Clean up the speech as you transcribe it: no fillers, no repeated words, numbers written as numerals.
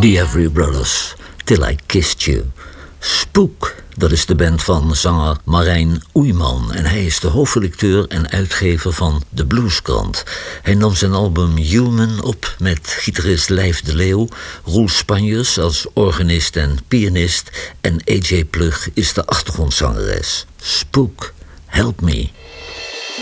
The Every Brothers, Till I Kissed You. Spook, dat is de band van zanger Marijn Oeiman en hij is de hoofdredacteur en uitgever van De Blueskrant. Hij nam zijn album Human op met gitarist Lijf de Leeuw, Roel Spanjers als organist en pianist en AJ Plug is de achtergrondzangeres. Spook, help me.